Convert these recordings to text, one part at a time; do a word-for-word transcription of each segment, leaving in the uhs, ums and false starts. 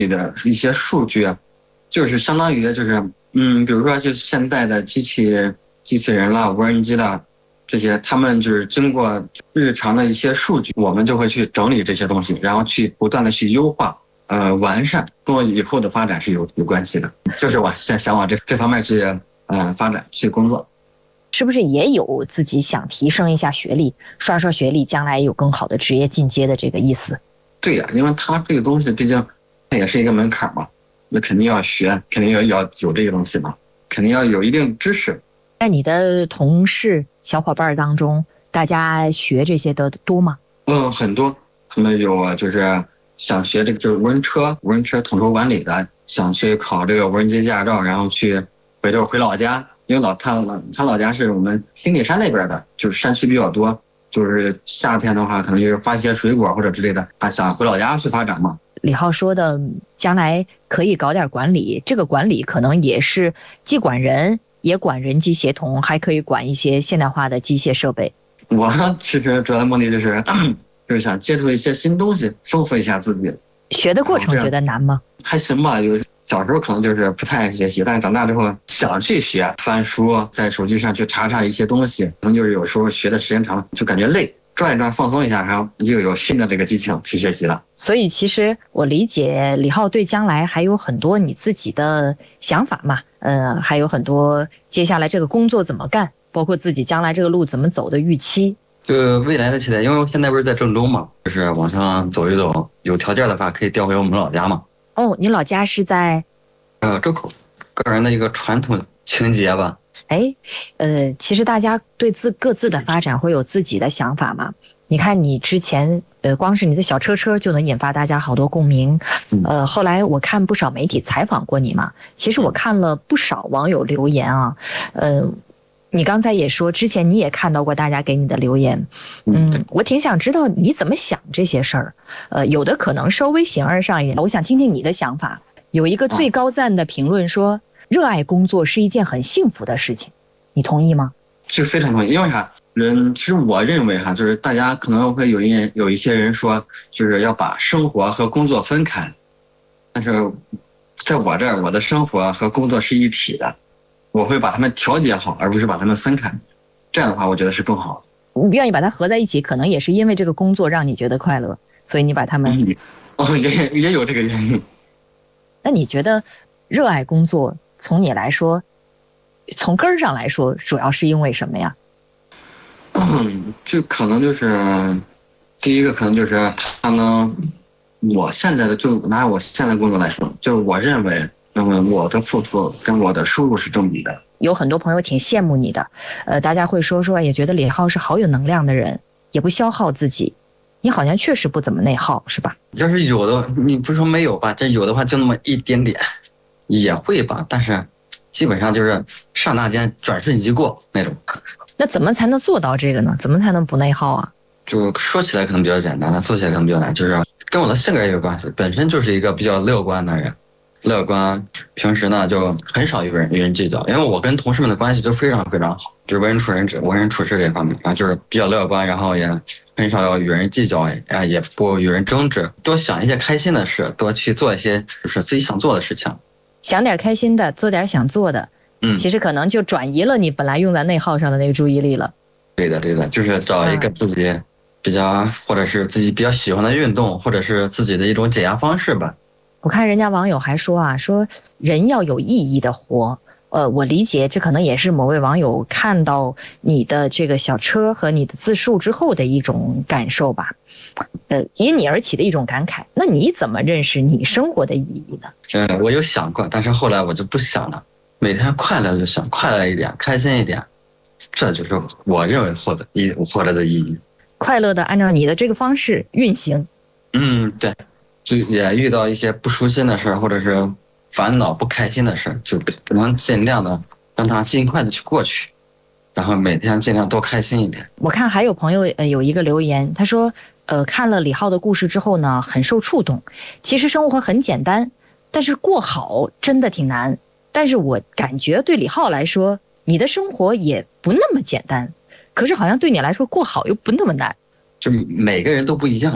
的一些数据，就是相当于就是嗯，比如说就是现代的机器机器人啦、无人机啦这些，他们就是经过日常的一些数据，我们就会去整理这些东西，然后去不断的去优化。呃，完善跟我以后的发展是有有关系的，就是我想想往这这方面去呃发展去工作。 是不是也有自己想提升一下学历，刷刷学历，将来有更好的职业进阶的这个意思？ 对呀、啊，因为它这个东西毕竟它也是一个门槛嘛，那肯定要学，肯定要要有这个东西嘛，肯定要有一定知识。 在你的同事小伙伴当中，大家学这些的多吗？ 嗯，很多，他们有啊，就是想学这个就是无人车、无人车统筹管理的，想去考这个无人机驾照，然后去回头回老家，因为老他老他老家是我们平顶山那边的，就是山区比较多，就是夏天的话可能就是发一些水果或者之类的，他想回老家去发展嘛。 李浩说的，将来可以搞点管理，这个管理可能也是既管人，也管人机协同，还可以管一些现代化的机械设备。 我其实主要的目的就是就是想接触一些新东西，丰富一下自己。 学的过程觉得难吗？ 还行吧，有小时候可能就是不太爱学习，但是长大之后想去学，翻书，在手机上去查查一些东西，可能就是有时候学的时间长了就感觉累，转一转放松一下，然后又有新的这个激情去学习了。 所以其实我理解李浩对将来还有很多你自己的想法嘛，呃，还有很多接下来这个工作怎么干，包括自己将来这个路怎么走的预期。 就未来的期待，因为我现在不是在郑州嘛，就是往上走一走，有条件的话可以调回我们老家嘛。 哦，你老家是在呃周口，个人的一个传统情节吧。 哎，呃，其实大家对自各自的发展会有自己的想法嘛。你看你之前，呃，光是你的小车车就能引发大家好多共鸣。呃，后来我看不少媒体采访过你嘛，其实我看了不少网友留言啊，呃。你刚才也说，之前你也看到过大家给你的留言，嗯，我挺想知道你怎么想这些事儿，呃，有的可能稍微形而上一点，我想听听你的想法。有一个最高赞的评论说，热爱工作是一件很幸福的事情，你同意吗？ 是非常同意，因为啥？人其实我认为哈，就是大家可能会有一有一些人说，就是要把生活和工作分开，但是在我这儿，我的生活和工作是一体的。我会把它们调节好，而不是把它们分开。这样的话，我觉得是更好的。 你愿意把它合在一起，可能也是因为这个工作让你觉得快乐，所以你把它们…… 嗯、哦，也也有这个原因。 那你觉得热爱工作，从你来说，从根儿上来说，主要是因为什么呀？ 嗯，就可能就是第一个，可能就是他能，我现在的就拿我现在工作来说，就是我认为。嗯，我的付出跟我的收入是正比的。 有很多朋友挺羡慕你的，呃，大家会说说，也觉得李浩是好有能量的人，也不消耗自己。你好像确实不怎么内耗，是吧？ 要是有的，你不是说没有吧？这有的话就那么一点点，也会吧，但是基本上就是刹那间转瞬即过那种。 那怎么才能做到这个呢？怎么才能不内耗啊？ 就说起来可能比较简单，但做起来可能比较难，就是跟我的性格也有关系，本身就是一个比较乐观的人。乐观，平时呢就很少与人与人计较，因为我跟同事们的关系就非常非常好，就是为人处人之为人处事这方面啊，就是比较乐观，然后也很少要与人计较，啊，也不与人争执，多想一些开心的事，多去做一些就是自己想做的事情， 想点开心的，做点想做的，嗯，其实可能就转移了你本来用在内耗上的那个注意力了。 对的，对的，就是找一个自己比较或者是自己比较喜欢的运动，或者是自己的一种解压方式吧。 我看人家网友还说啊，说人要有意义的活。呃，我理解这可能也是某位网友看到你的这个小车和你的自述之后的一种感受吧，呃，因你而起的一种感慨。那你怎么认识你生活的意义呢？ 嗯，我有想过，但是后来我就不想了，每天快乐就行，快乐一点，开心一点，这就是我认为活的意活着的意义。 快乐的按照你的这个方式运行。 嗯，对。就也遇到一些不舒心的事儿，或者是烦恼不开心的事儿，就能尽量的让它尽快的去过去，然后每天尽量多开心一点。 我看还有朋友呃有一个留言，他说呃看了李浩的故事之后呢，很受触动。其实生活很简单，但是过好真的挺难。但是我感觉对李浩来说，你的生活也不那么简单，可是好像对你来说过好又不那么难。 就每个人都不一样嘛。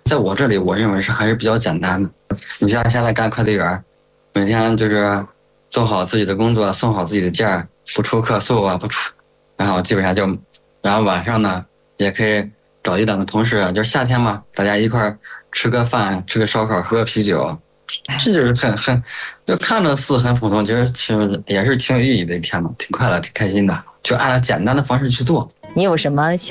在我这里，我认为是还是比较简单的。你像现在干快递员，每天就是做好自己的工作，送好自己的件儿，不出客诉啊，不出，然后基本上就，然后晚上呢也可以找一两个同事，就是夏天嘛，大家一块儿吃个饭，吃个烧烤，喝个啤酒，这就是很很，就看着似很普通，其实挺也是挺有意义的一天嘛，挺快乐，挺开心的，就按照简单的方式去做。 你有什么想